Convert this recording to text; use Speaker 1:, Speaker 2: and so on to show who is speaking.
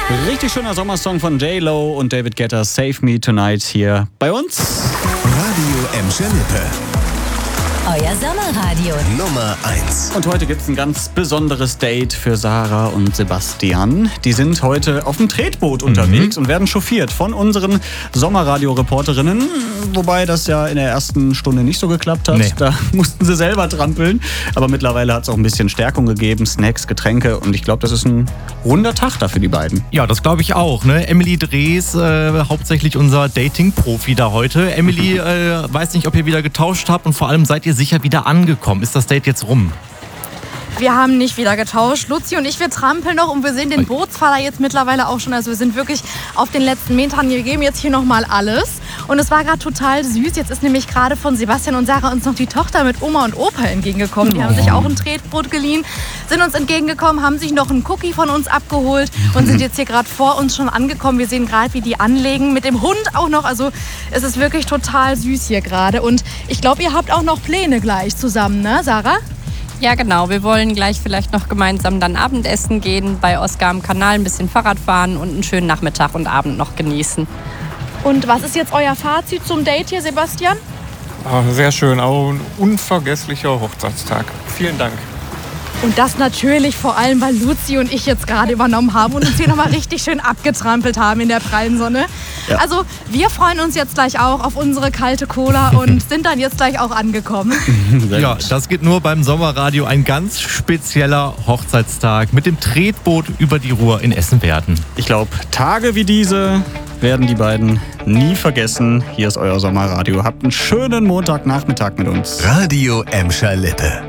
Speaker 1: Richtig schöner Sommersong von J-Lo und David Guetta, Save Me Tonight hier bei uns.
Speaker 2: Radio Emscher Lippe.
Speaker 3: Euer Sommerradio
Speaker 2: Nummer 1.
Speaker 1: Und heute gibt es ein ganz besonderes Date für Sarah und Sebastian. Die sind heute auf dem Tretboot unterwegs und werden chauffiert von unseren Sommerradio-Reporterinnen. Wobei das ja in der ersten Stunde nicht so geklappt hat.
Speaker 4: Nee.
Speaker 1: Da mussten sie selber trampeln. Aber mittlerweile hat es auch ein bisschen Stärkung gegeben, Snacks, Getränke. Und ich glaube, das ist ein runder Tag da für die beiden.
Speaker 4: Ja, das glaube ich auch. Ne? Emily Drees, hauptsächlich unser Dating-Profi da heute. Emily, weiß nicht, ob ihr wieder getauscht habt und vor allem seid ihr sicher wieder angekommen. Ist das Date jetzt rum?
Speaker 5: Wir haben nicht wieder getauscht. Luzi und ich, wir trampeln noch und wir sehen den Bootsfahrer jetzt mittlerweile auch schon. Also wir sind wirklich auf den letzten Metern. Wir geben jetzt hier nochmal alles. Und es war gerade total süß. Jetzt ist nämlich gerade von Sebastian und Sarah uns noch die Tochter mit Oma und Opa entgegengekommen. Die haben sich auch ein Tretboot geliehen, sind uns entgegengekommen, haben sich noch einen Cookie von uns abgeholt und sind jetzt hier gerade vor uns schon angekommen. Wir sehen gerade, wie die anlegen. Mit dem Hund auch noch. Also es ist wirklich total süß hier gerade. Und ich glaube, ihr habt auch noch Pläne gleich zusammen, ne, Sarah?
Speaker 6: Ja, genau. Wir wollen gleich vielleicht noch gemeinsam dann Abendessen gehen, bei Oskar am Kanal ein bisschen Fahrrad fahren und einen schönen Nachmittag und Abend noch genießen.
Speaker 5: Und was ist jetzt euer Fazit zum Date hier, Sebastian?
Speaker 7: Sehr schön, auch ein unvergesslicher Hochzeitstag. Vielen Dank.
Speaker 5: Und das natürlich vor allem, weil Luzi und ich jetzt gerade übernommen haben und uns hier nochmal richtig schön abgetrampelt haben in der prallen Sonne.
Speaker 1: Ja.
Speaker 5: Also wir freuen uns jetzt gleich auch auf unsere kalte Cola und sind dann jetzt gleich auch angekommen.
Speaker 4: Ja, das geht nur beim Sommerradio. Ein ganz spezieller Hochzeitstag mit dem Tretboot über die Ruhr in Essen-Werden.
Speaker 1: Ich glaube, Tage wie diese werden die beiden nie vergessen. Hier ist euer Sommerradio. Habt einen schönen Montagnachmittag mit uns.
Speaker 2: Radio Emscher Lippe.